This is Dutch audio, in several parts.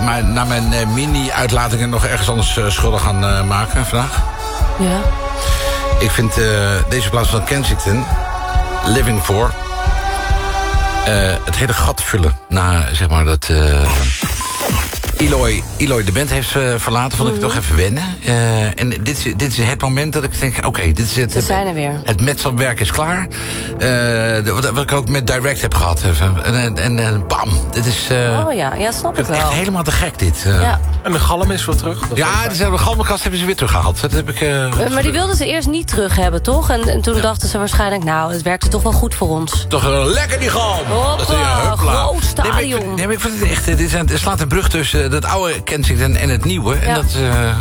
maar na mijn mini-uitlatingen nog ergens anders schuldig gaan maken vandaag. Ja. Ik vind deze plaats van Kensington, Living For, het hele gat vullen na, zeg maar, dat Eloy de band heeft verlaten, vond ik toch even wennen. En dit is het moment dat ik denk, oké, dit is het. Ze zijn er weer. Het metselwerk is klaar. Wat ik ook met Direct heb gehad. En bam, dit is... ja, snap ik wel. Echt helemaal te gek, dit. Ja. En de galm is weer terug. De galmenkast hebben ze weer teruggehaald. Dat heb ik... Maar die wilden ze eerst niet terug hebben, toch? En toen dachten ze waarschijnlijk, nou, het werkte toch wel goed voor ons. Toch lekker die galm. Hoppa, groot stadion. Nee, maar ik vind het echt... Het slaat een brug tussen dat oude Kensington en het nieuwe. En dat...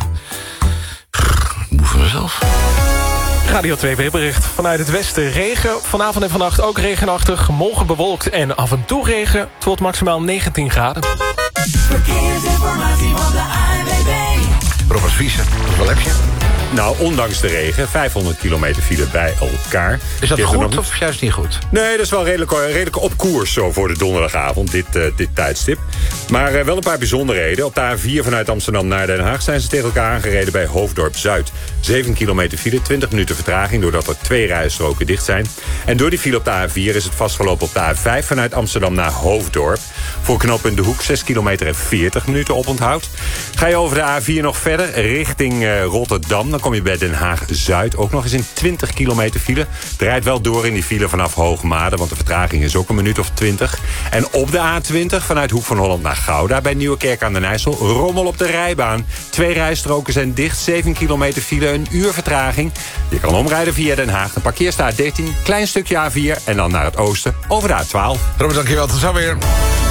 moe van mezelf. Radio 2 weerbericht. Vanuit het westen regen. Vanavond en vannacht ook regenachtig. Morgen bewolkt en af en toe regen. Het wordt maximaal 19 graden. Verkeersinformatie van de ANWB. Robert Viessen, wat heb je? Nou, ondanks de regen, 500 kilometer file bij elkaar. Is dat goed of juist niet goed? Nee, dat is wel redelijk op koers zo voor de donderdagavond, dit tijdstip. Maar wel een paar bijzonderheden. Op de A4 vanuit Amsterdam naar Den Haag zijn ze tegen elkaar aangereden bij Hoofddorp Zuid. 7 kilometer file, 20 minuten vertraging doordat er 2 rijstroken dicht zijn. En door die file op de A4 is het vastgelopen op de A5 vanuit Amsterdam naar Hoofddorp. Voor knooppunt De Hoek 6 kilometer en 40 minuten oponthoud. Ga je over de A4 nog verder richting Rotterdam, dan kom je bij Den Haag-Zuid ook nog eens in 20 kilometer file. Draait wel door in die file vanaf Hoogmade, want de vertraging is ook een minuut of 20. En op de A20 vanuit Hoek van Holland naar Gouda bij Nieuwekerk aan den IJssel. Rommel op de rijbaan. 2 rijstroken zijn dicht, 7 kilometer file, een uur vertraging. Je kan omrijden via Den Haag. Dan parkeer staat 13, klein stukje A4 en dan naar het oosten over de A12. Robert, dankjewel. Tot zo weer.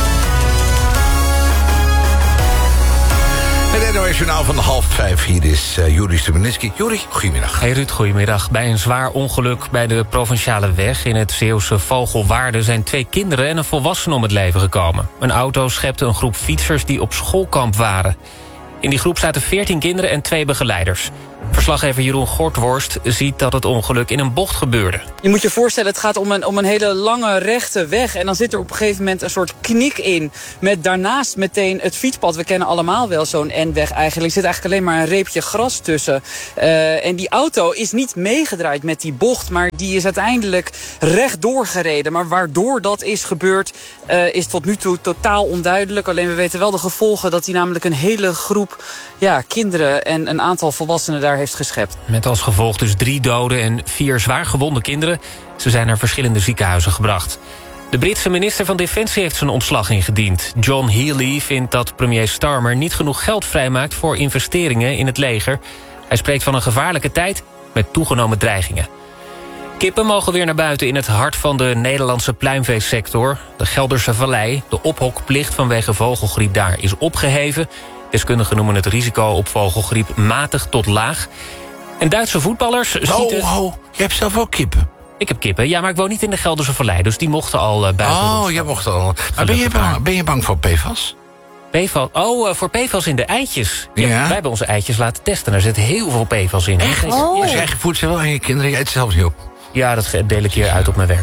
Het NOS-journaal van 4:30. Hier is Juri Stubenitski. Juri, goedemiddag. Hey Ruud, goedemiddag. Bij een zwaar ongeluk bij de Provinciale Weg in het Zeeuwse Vogelwaarde zijn 2 kinderen en een volwassene om het leven gekomen. Een auto schepte een groep fietsers die op schoolkamp waren. In die groep zaten 14 kinderen en 2 begeleiders. Verslaggever Jeroen Gortworst ziet dat het ongeluk in een bocht gebeurde. Je moet je voorstellen, het gaat om een hele lange rechte weg. En dan zit er op een gegeven moment een soort knik in. Met daarnaast meteen het fietspad. We kennen allemaal wel zo'n N-weg eigenlijk. Er zit eigenlijk alleen maar een reepje gras tussen. En die auto is niet meegedraaid met die bocht. Maar die is uiteindelijk rechtdoor gereden. Maar waardoor dat is gebeurd is tot nu toe totaal onduidelijk. Alleen we weten wel de gevolgen dat hij namelijk een hele groep kinderen en een aantal volwassenen daar heeft geschept. Met als gevolg dus 3 doden en 4 zwaar gewonde kinderen. Ze zijn naar verschillende ziekenhuizen gebracht. De Britse minister van Defensie heeft zijn ontslag ingediend. John Healey vindt dat premier Starmer niet genoeg geld vrijmaakt voor investeringen in het leger. Hij spreekt van een gevaarlijke tijd met toegenomen dreigingen. Kippen mogen weer naar buiten in het hart van de Nederlandse pluimveesector. De Gelderse Vallei, de ophokplicht vanwege vogelgriep daar, is opgeheven. Deskundigen noemen het risico op vogelgriep matig tot laag. En Duitse voetballers schieten... Je hebt zelf ook kippen? Ik heb kippen, ja, maar ik woon niet in de Gelderse Vallei, dus die mochten al buiten. Oh, jij mocht al. Maar ben je bang voor PFAS? PFAS? voor PFAS in de eitjes. Ja. Ja. Wij hebben onze eitjes laten testen. Er zit heel veel PFAS in. Echt? Dus jij voedt ze wel aan je kinderen, je eet ze zelf niet op? Ja, dat deel ik hier uit op mijn werk.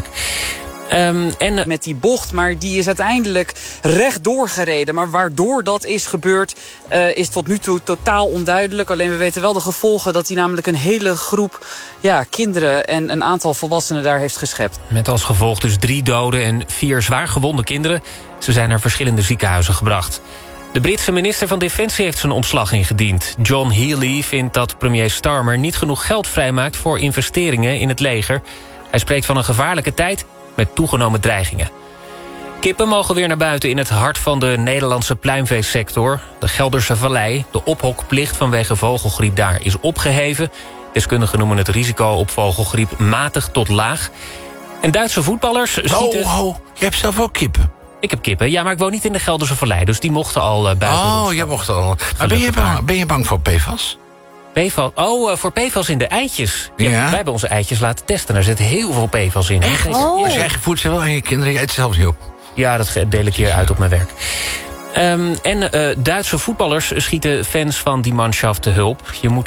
Met die bocht, maar die is uiteindelijk rechtdoor gereden. Maar waardoor dat is gebeurd is tot nu toe totaal onduidelijk. Alleen we weten wel de gevolgen dat hij namelijk een hele groep kinderen en een aantal volwassenen daar heeft geschept. Met als gevolg dus 3 doden en 4 zwaar gewonde kinderen. Ze zijn naar verschillende ziekenhuizen gebracht. De Britse minister van Defensie heeft zijn ontslag ingediend. John Healey vindt dat premier Starmer niet genoeg geld vrijmaakt voor investeringen in het leger. Hij spreekt van een gevaarlijke tijd met toegenomen dreigingen. Kippen mogen weer naar buiten in het hart van de Nederlandse pluimveesector. De Gelderse Vallei, de ophokplicht vanwege vogelgriep daar, is opgeheven. Deskundigen noemen het risico op vogelgriep matig tot laag. En Duitse voetballers schieten... Je hebt zelf ook kippen? Ik heb kippen, ja, maar ik woon niet in de Gelderse Vallei, dus die mochten al buiten. Oh, jij mocht al. Maar ben je bang voor PFAS? PFAS? Voor PFAS in de eitjes. Ja. Wij hebben onze eitjes laten testen. Er zit heel veel PFAS in. Echt? Dus jij voedt ze wel aan je kinderen, je eet ze zelf niet op? Ja, dat deel ik hier uit op mijn werk. Duitse voetballers schieten fans van die Mannschaft te hulp. Je moet